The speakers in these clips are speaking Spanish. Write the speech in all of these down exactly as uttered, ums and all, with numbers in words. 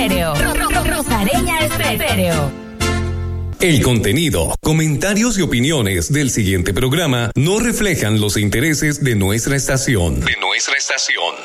Estéreo. Rosareña Estéreo. El contenido, comentarios y opiniones del siguiente programa no reflejan los intereses de nuestra estación. De nuestra estación.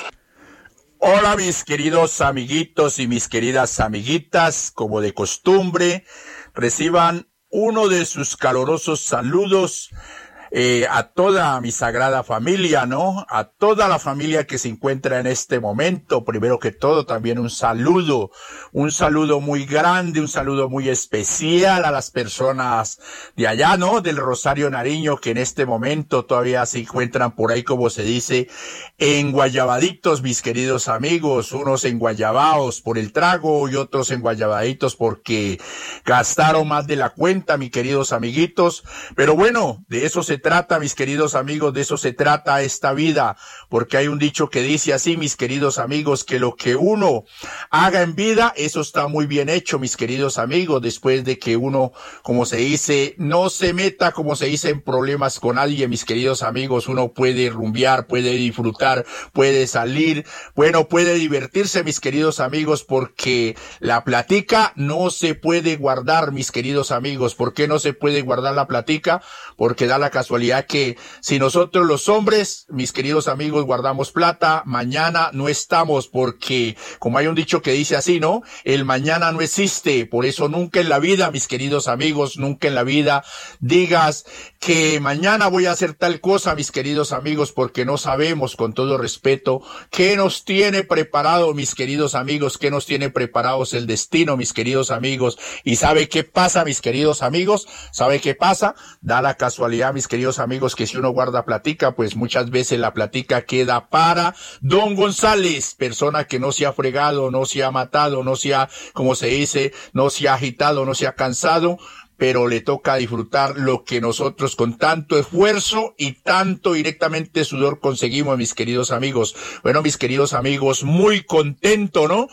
Hola mis queridos amiguitos y mis queridas amiguitas, como de costumbre, reciban uno de sus calurosos saludos eh, a toda mi sagrada familia, ¿no? A toda la familia que se encuentra en este momento. Primero que todo, también un saludo, un saludo muy grande, un saludo muy especial a las personas de allá, ¿no? Del Rosario Nariño, que en este momento todavía se encuentran por ahí, como se dice, enguayabaditos, mis queridos amigos, unos enguayabados por el trago y otros enguayabaditos porque gastaron más de la cuenta, mis queridos amiguitos. Pero bueno, de eso se trata, mis queridos amigos, de eso se trata esta vida, porque hay un dicho que dice así, mis queridos amigos, que lo que uno haga en vida, eso está muy bien hecho, mis queridos amigos, después de que uno, como se dice, no se meta, como se dice, en problemas con nadie, mis queridos amigos, uno puede rumbear, puede disfrutar, puede salir, bueno, puede divertirse, mis queridos amigos, porque la platica no se puede guardar, mis queridos amigos. ¿Por qué no se puede guardar la platica? Porque da la casualidad que si nosotros los hombres, mis queridos amigos, guardamos plata, mañana no estamos, porque como hay un dicho que dice así, ¿no? El mañana no existe. Por eso nunca en la vida, mis queridos amigos, nunca en la vida digas que mañana voy a hacer tal cosa, mis queridos amigos, porque no sabemos, con todo respeto, qué nos tiene preparado, mis queridos amigos, qué nos tiene preparados el destino, mis queridos amigos. Y ¿sabe qué pasa, mis queridos amigos? ¿Sabe qué pasa? Da la casualidad, mis queridos amigos, que si uno guarda platica, pues muchas veces la platica queda para Don González, persona que no se ha fregado, no se ha matado, no se ha, como se dice, no se ha agitado, no se ha cansado, pero le toca disfrutar lo que nosotros con tanto esfuerzo y tanto directamente sudor conseguimos, mis queridos amigos. Bueno, mis queridos amigos, muy contento, ¿no?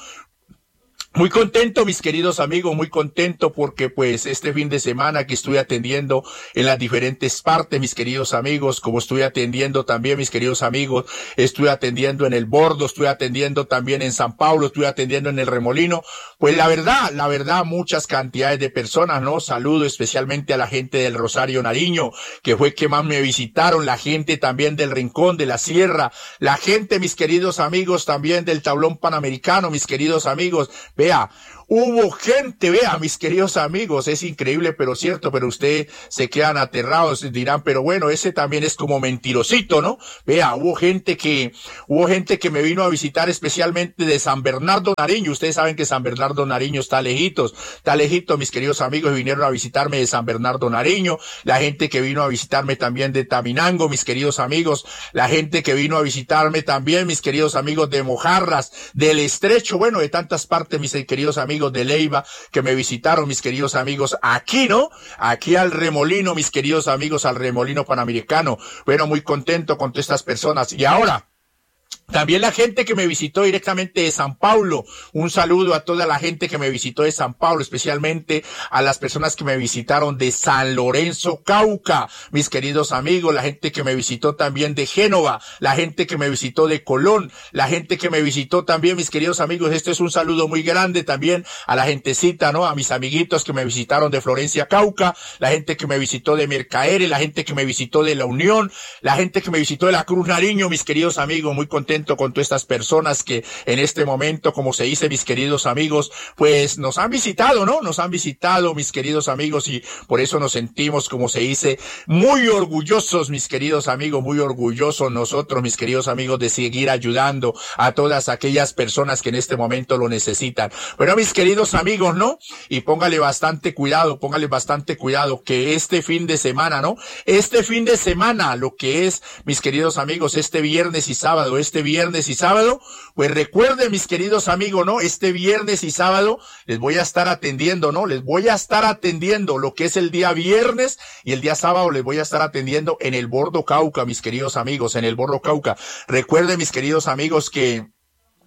Muy contento, mis queridos amigos, muy contento porque pues este fin de semana que estuve atendiendo en las diferentes partes, mis queridos amigos, como estuve atendiendo también, mis queridos amigos, estuve atendiendo en el Bordo, estuve atendiendo también en San Pablo, estuve atendiendo en el Remolino, pues la verdad, la verdad, muchas cantidades de personas, ¿no? Saludo especialmente a la gente del Rosario Nariño, que fue que más me visitaron, la gente también del Rincón, de la Sierra, la gente, mis queridos amigos, también del Tablón Panamericano, mis queridos amigos. Vea, hubo gente, vea, mis queridos amigos, es increíble, pero cierto, pero ustedes se quedan aterrados, dirán, pero bueno, ese también es como mentirosito, ¿no? Vea, hubo gente que, hubo gente que me vino a visitar especialmente de San Bernardo Nariño. Ustedes saben que San Bernardo Nariño está lejitos, está lejito, mis queridos amigos, y vinieron a visitarme de San Bernardo Nariño, la gente que vino a visitarme también de Taminango, mis queridos amigos, la gente que vino a visitarme también, mis queridos amigos, de Mojarras, del Estrecho, bueno, de tantas partes, mis queridos amigos de Leiva, que me visitaron, mis queridos amigos, aquí, ¿no? Aquí al Remolino, mis queridos amigos, al Remolino Panamericano. Bueno, muy contento con todas estas personas. Y ahora, también la gente que me visitó directamente de San Pablo, un saludo a toda la gente que me visitó de San Pablo, especialmente a las personas que me visitaron de San Lorenzo, Cauca, mis queridos amigos, la gente que me visitó también de Génova, la gente que me visitó de Colón, la gente que me visitó también, mis queridos amigos, esto es un saludo muy grande también a la gentecita, ¿no? A mis amiguitos que me visitaron de Florencia, Cauca, la gente que me visitó de Mercaere, la gente que me visitó de La Unión, la gente que me visitó de la Cruz Nariño, mis queridos amigos, muy contento con todas estas personas que en este momento, como se dice, mis queridos amigos, pues nos han visitado, ¿no? Nos han visitado, mis queridos amigos, y por eso nos sentimos, como se dice, muy orgullosos, mis queridos amigos, muy orgullosos nosotros, mis queridos amigos, de seguir ayudando a todas aquellas personas que en este momento lo necesitan. Bueno, mis queridos amigos, ¿no? Y póngale bastante cuidado, póngale bastante cuidado que este fin de semana, ¿no? Este fin de semana, lo que es, mis queridos amigos, este viernes y sábado, este viernes y sábado, pues recuerden, mis queridos amigos, ¿no? Este viernes y sábado les voy a estar atendiendo, ¿no? Les voy a estar atendiendo lo que es el día viernes y el día sábado les voy a estar atendiendo en el Bordo Cauca, mis queridos amigos, en el Bordo Cauca. Recuerden, mis queridos amigos, que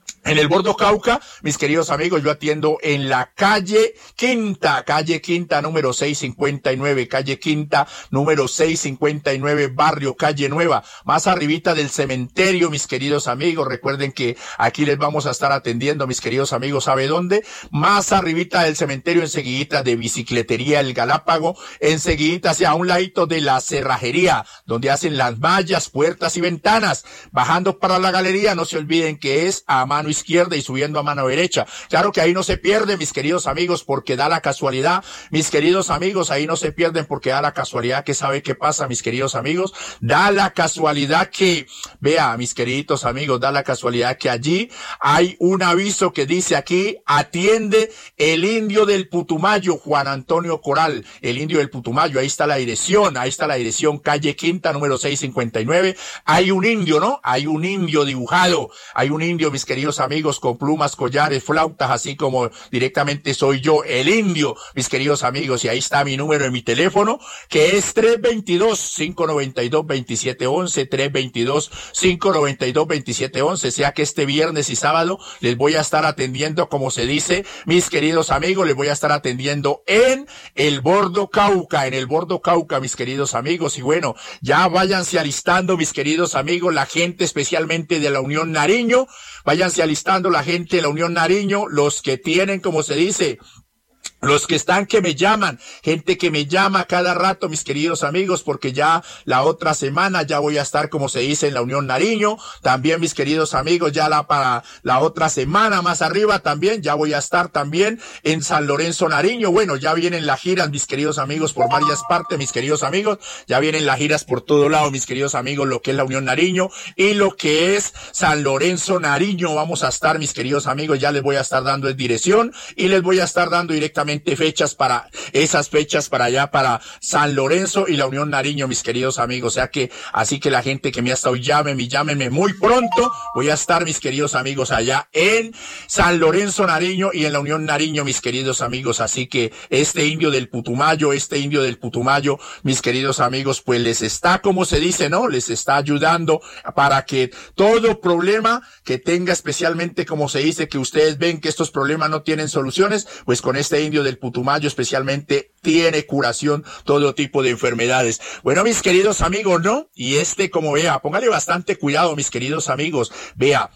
En el Bordo Cauca, mis queridos amigos, yo atiendo en la calle Quinta, calle Quinta número seiscientos cincuenta y nueve, calle Quinta número seiscientos cincuenta y nueve, barrio Calle Nueva, más arribita del cementerio, mis queridos amigos. Recuerden que aquí les vamos a estar atendiendo, mis queridos amigos, ¿sabe dónde? Más arribita del cementerio, enseguidita de Bicicletería El Galápago, enseguidita hacia un ladito de la cerrajería, donde hacen las mallas, puertas y ventanas. Bajando para la galería, no se olviden que es a mano izquierda y subiendo a mano derecha. Claro que ahí no se pierde, mis queridos amigos, porque da la casualidad, mis queridos amigos, ahí no se pierden porque da la casualidad que sabe qué pasa, mis queridos amigos, da la casualidad que, vea, mis queridos amigos, da la casualidad que allí hay un aviso que dice aquí, atiende el indio del Putumayo, Juan Antonio Coral, el indio del Putumayo, ahí está la dirección, ahí está la dirección, calle Quinta, número seiscientos cincuenta y nueve, hay un indio, ¿no? Hay un indio dibujado, hay un indio, mis queridos amigos, con plumas, collares, flautas, así como directamente soy yo, el indio, mis queridos amigos, y ahí está mi número en mi teléfono, que es tres dos dos, cinco nueve dos, dos siete uno uno, tres dos dos, cinco nueve dos, dos siete uno uno, sea que este viernes y sábado les voy a estar atendiendo, como se dice, mis queridos amigos, les voy a estar atendiendo en el Bordo Cauca, en el Bordo Cauca, mis queridos amigos, y bueno, ya váyanse alistando, mis queridos amigos, la gente especialmente de la Unión Nariño, váyanse alistando la gente de la Unión Nariño, los que tienen, como se dice, los que están que me llaman, gente que me llama cada rato, mis queridos amigos, porque ya la otra semana ya voy a estar, como se dice, en la Unión Nariño, también mis queridos amigos, ya la para la otra semana más arriba también, ya voy a estar también en San Lorenzo Nariño. Bueno, ya vienen las giras, mis queridos amigos, por varias partes, mis queridos amigos, ya vienen las giras por todo lado, mis queridos amigos, lo que es la Unión Nariño y lo que es San Lorenzo Nariño, vamos a estar, mis queridos amigos, ya les voy a estar dando en dirección y les voy a estar dando directamente fechas para esas fechas para allá, para San Lorenzo y la Unión Nariño, mis queridos amigos. O sea que, así que la gente que me ha estado, llámenme, llámenme muy pronto. Voy a estar, mis queridos amigos, allá en San Lorenzo Nariño y en la Unión Nariño, mis queridos amigos. Así que este indio del Putumayo, este indio del Putumayo, mis queridos amigos, pues les está, como se dice, ¿no? Les está ayudando para que todo problema que tenga, especialmente, como se dice, que ustedes ven que estos problemas no tienen soluciones, pues con este indio del Putumayo especialmente tiene curación todo tipo de enfermedades. Bueno, mis queridos amigos, ¿no? Y este, como vea, póngale bastante cuidado, mis queridos amigos, vea.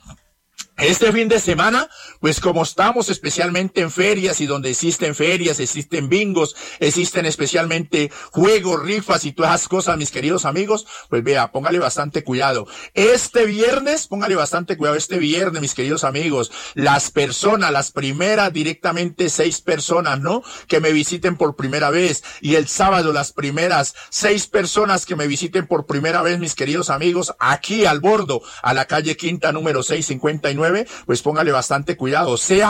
Este fin de semana, pues como estamos especialmente en ferias y donde existen ferias, existen bingos, existen especialmente juegos, rifas y todas esas cosas, mis queridos amigos, pues vea, póngale bastante cuidado. Este viernes, póngale bastante cuidado, este viernes, mis queridos amigos, las personas, las primeras directamente seis personas, ¿no? Que me visiten por primera vez, y el sábado las primeras seis personas que me visiten por primera vez, mis queridos amigos, aquí al Bordo, a la calle Quinta número seiscientos cincuenta y nueve, pues póngale bastante cuidado, sea